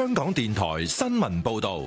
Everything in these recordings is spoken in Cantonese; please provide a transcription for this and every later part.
香港電台新聞報道。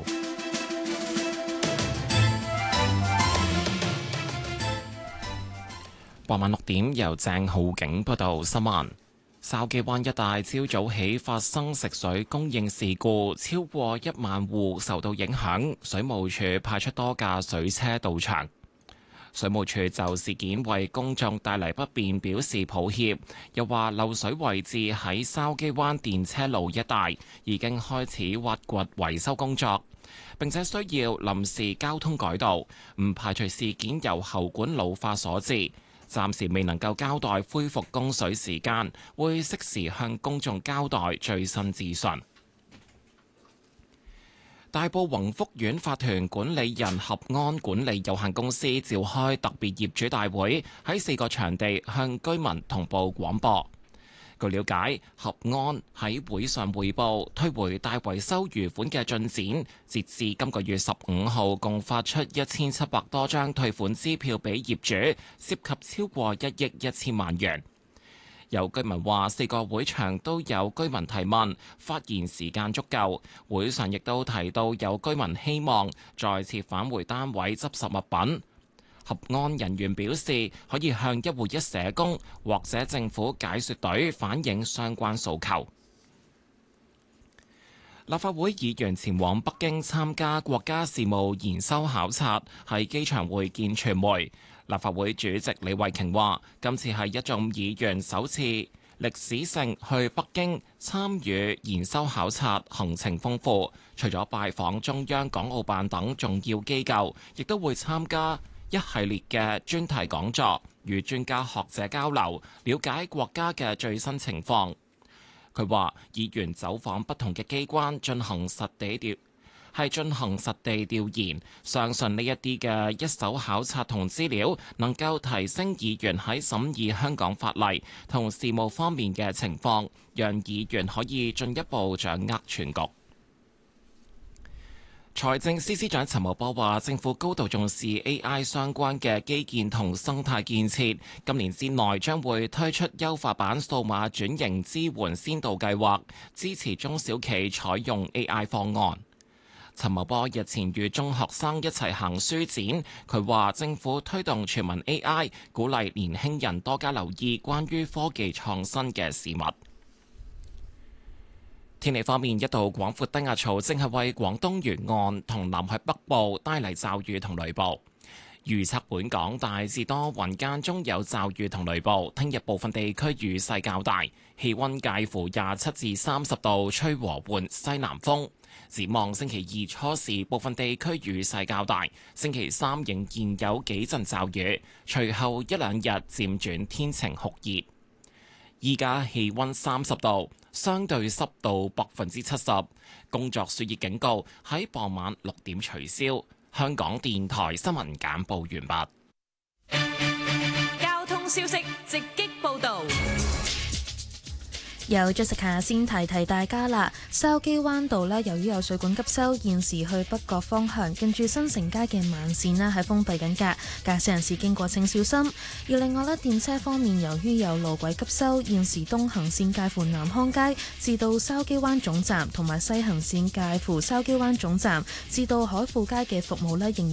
傍晚6點，由鄭浩景報道新聞。筲箕灣一帶朝早起發生食水供應事故，超過1萬戶受到影響，水務署派出多架水車到場。水務署就事件為公眾帶嚟不便表示抱歉，又話漏水位置喺筲箕灣電車路一帶，已經開始挖掘維修工作，並且需要臨時交通改道，唔排除事件由喉管老化所致。暫時未能夠交代恢復供水時間，會適時向公眾交代最新資訊。大埔宏福苑法團管理人合安管理有限公司召開特別業主大會，喺4個場地向居民同步廣播。據了解，合安喺會上匯報退回大維修餘款嘅進展，截至今個月15號，共發出1700多張退款支票俾業主，涉及超過1億1000萬元。有居民話4個會場都有居民提問，發言時間足夠。會上亦都提到有居民希望再次返回單位執拾物品。合安人員表示，可以向一戶一社工或者政府解說隊反映相關訴求。立法會議員前往北京參加國家事務研修考察，喺機場會見傳媒。立法會主席李慧瓊話，今次係一眾議員首次歷史性去北京參與研修考察，行程豐富。除咗拜訪中央港澳辦等重要機構，亦都會參加一系列嘅專題講座，與專家學者交流，了解國家嘅最新情況。佢話，議員走訪不同嘅機關，進行實地調研，相信呢一啲嘅一手考察同資料，能夠提升議員喺審議香港法例同事務方面嘅情況，讓議員可以進一步掌握全局。財政司司長陳茂波話，政府高度重視 AI 相關嘅基建同生態建設，今年之內將會推出優化版數碼轉型支援先導計劃，支持中小企採用 AI 方案。陳茂波日前與中學生一齊行書展，佢話政府推動全民 AI， 鼓勵年輕人多加留意關於科技創新嘅事物。天氣方面，一道廣闊低壓槽正係為廣東沿岸同南海北部帶嚟驟雨同雷暴。預測本港大致多雲，間中有驟雨同雷暴。聽日部分地區雨勢較大，氣溫介乎27至30度，吹和緩西南風。展望星期二初時，部分地區雨勢較大。星期三仍然有幾陣驟雨，隨後一兩日漸轉天晴酷熱。依家氣溫30度，相對濕度70%。工作暑熱警告喺傍晚6點取消。香港電台新聞簡報完畢。交通消息直擊報道。 由 Jessica 先提大家啦，筲箕灣道呢，由於有水管急修，現時去北角方向近住新城街嘅慢線呢係封閉緊㗎，駕駛人士經過請小心。而另外呢，電車方面，由於有路軌急修，現時東行線介乎南康街至到筲箕灣總站，同埋西行線介乎筲箕灣總站至到海富街嘅服務呢，仍然